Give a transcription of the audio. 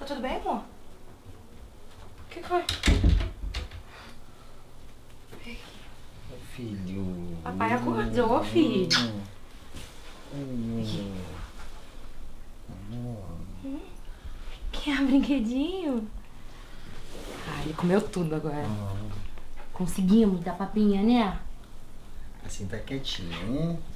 Tá tudo bem, amor? O que foi? Filho. Papai acordou, filho. Quer brinquedinho? Ah, ele comeu tudo agora. Conseguimos dar papinha, né? Assim tá quietinho, né?